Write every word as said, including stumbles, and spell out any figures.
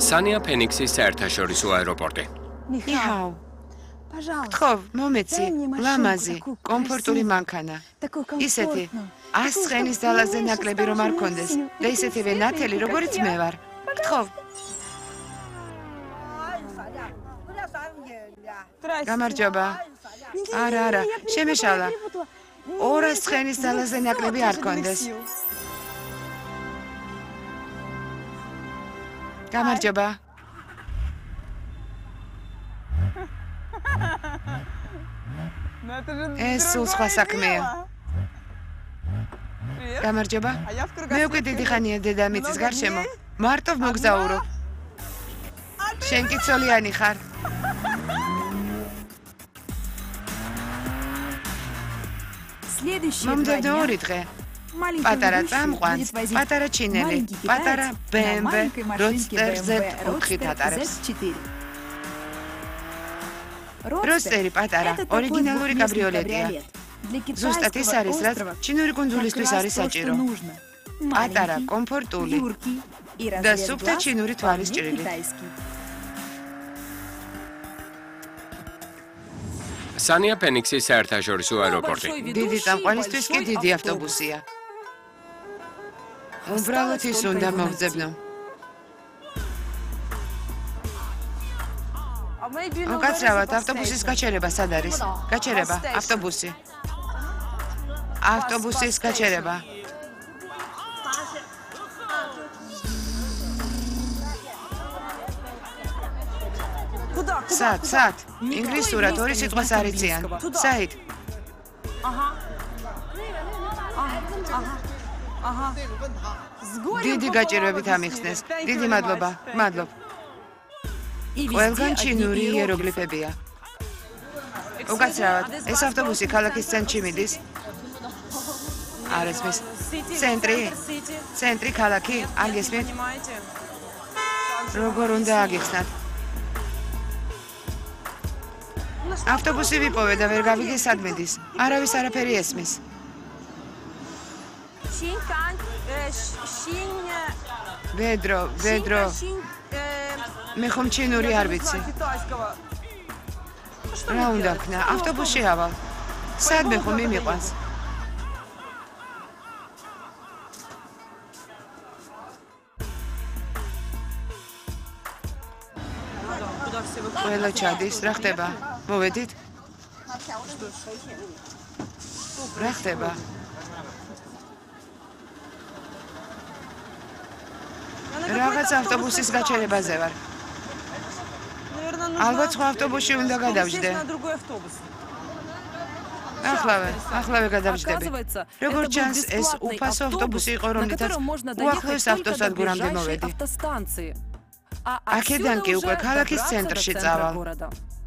სანია ფენიქსის საერთაშორისო აეროპორტი. ნიჰაო. გთხოვ, მომეცი, ლამაზი, კომფორტული მანქანა. ისეთი, ას ცხენის ძალაზე ნაკლები რომ არ ქონდეს და ისეთივე ნათელი, როგორიც მე ვარ. გთხოვ. გამარჯობა. არა, არა, შემეშალა. ორას ცხენის ძალაზე ნაკლები არ ქონდეს. გამარჯობა. ეს სულ სხვა საქმეა. გამარჯობა. მე უკვე დიდი ხანია დედამიწის გარშემო. მარტო მოგზაურო. შენ კი ცოლიანი ხარ. მომდევნო ორი დღე. პატარა წამყვანს, პატარა ჩინელი, პატარა ბე ემ ვე როდსტერ ზედ ოთხი ატარებს. როსტერი პატარა, ორიგინალური კაბრიოლეტია. ზუსტად ის არის, რაც ჩინური კუნძულისთვის არის საჭირო. პატარა, კომფორტული და სუფთა ჩინური თვალის ჭრილი. სანია ფენიქსის საერთაშორისო აეროპორტი. დიდი წამყვანისთვის კი დიდი ავტობუსია. უბრალოდ ის უნდა მოვძებნო. უკაცრავად, ავტობუსის გაჩერება სად არის? გაჩერება, ავტობუსი. ავტობუსის გაჩერება. სად, სად? ინგლისურად ორი სიტყვას არ იციან. საით? დიდი გაჭირვებით ამიხსნეს. დიდი მადლობა, მადლობ. ყველგან ჩინური იეროგლიფებია. უკაცრავად, ეს ავტობუსი ქალაქის ცენტრში მიდის. არ ესმის. ცენტრი? ცენტრი ქალაქი? არ გესმით? როგორ უნდა აგიხსნათ? ავტობუსი ვიპოვე და ვერ გავიგე სად მიდის. არავის არაფერი ესმის. ვედრო, ვედრო. მე ხომ ჩინური არ ვიცი. რა უნდა ქნა? ავტობუსში ავალ. სად მე ხომ მიმიყვანს? ყველა ჩადის, რა ხდება? მოვედით? რა ხდება? რაღაც ავტობუსის გაჩერებაზე ვარ. ალბათ სხვა ავტობუსში უნდა გადავჯდე. ახლავე, ახლავე გადავჯდები. როგორც ჩანს, ეს უფასო ავტობუსი იყო, რომლითაც უახლოეს ავტოსადგურამდე მოვედი. აქედან კი უკვე ქალაქის ცენტრში წავალ.